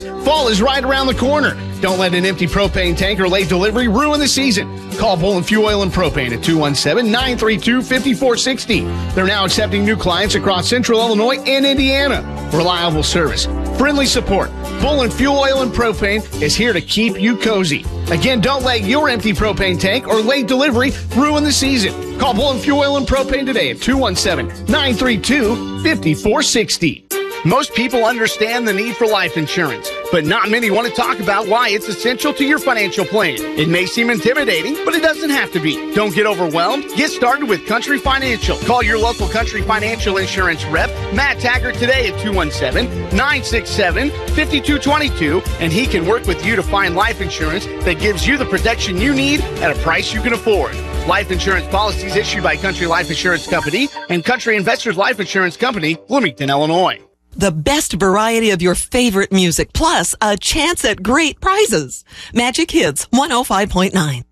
Fall is right around the corner. Don't let an empty propane tank or late delivery ruin the season. Call Bullen Fuel Oil and Propane at 217-932-5460. They're now accepting new clients across Central Illinois and Indiana. Reliable service, friendly support. Bullen Fuel Oil and Propane is here to keep you cozy. Again, don't let your empty propane tank or late delivery ruin the season. Call Bullen Fuel Oil and Propane today at 217-932-5460. Most people understand the need for life insurance, but not many want to talk about why it's essential to your financial plan. It may seem intimidating, but it doesn't have to be. Don't get overwhelmed. Get started with Country Financial. Call your local Country Financial insurance rep, Matt Taggart, today at 217-967-5222, and he can work with you to find life insurance that gives you the protection you need at a price you can afford. Life insurance policies issued by Country Life Insurance Company and Country Investors Life Insurance Company, Bloomington, Illinois. The best variety of your favorite music, plus a chance at great prizes. Magic Hits 105.9.